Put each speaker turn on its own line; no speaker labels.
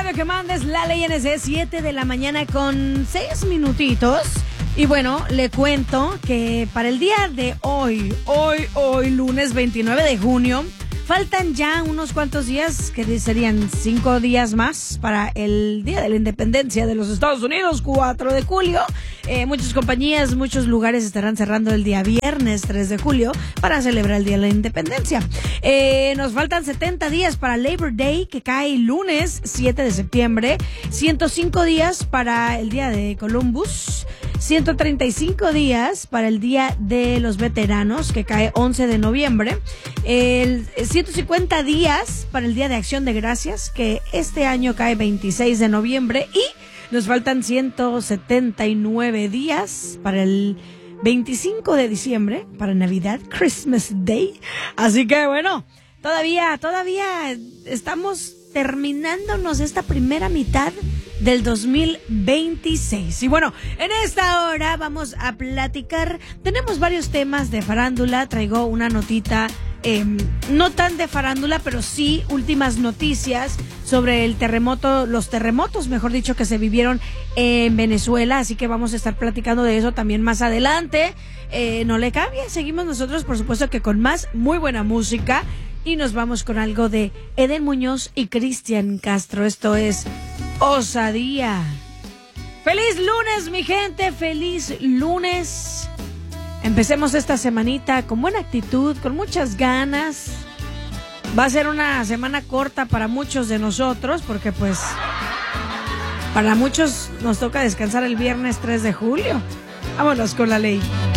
radio que mandes, la ley NC, 7 de la mañana con 6 minutitos. Y bueno, le cuento que para el día de hoy, lunes 29 de junio, faltan ya unos cuantos días, que serían 5 días más para el Día de la Independencia de los Estados Unidos, 4 de julio. Muchas compañías, muchos lugares estarán cerrando el día viernes 3 de julio para celebrar el Día de la Independencia. Nos faltan 70 días para Labor Day, que cae lunes 7 de septiembre, 105 días para el Día de Columbus, 135 días para el Día de los Veteranos, que cae 11 de noviembre, 150 días para el Día de Acción de Gracias, que este año cae 26 de noviembre, y nos faltan 179 días para el 25 de diciembre, para Navidad, Christmas Day. Así que bueno, todavía estamos terminándonos esta primera mitad del 2026. Y bueno, en esta hora vamos a platicar. Tenemos varios temas de farándula. Traigo una notita, no tan de farándula, pero sí últimas noticias sobre el terremoto, los terremotos, mejor dicho, que se vivieron en Venezuela. Así que vamos a estar platicando de eso también más adelante. No le cambie, seguimos nosotros, por supuesto, que con más muy buena música. Y nos vamos con algo de Eden Muñoz y Cristian Castro. Esto es Osadía. ¡Feliz lunes, mi gente! ¡Feliz lunes! Empecemos esta semanita con buena actitud, con muchas ganas. Va a ser una semana corta para muchos de nosotros, porque pues para muchos nos toca descansar el viernes 3 de julio. Vámonos con la ley.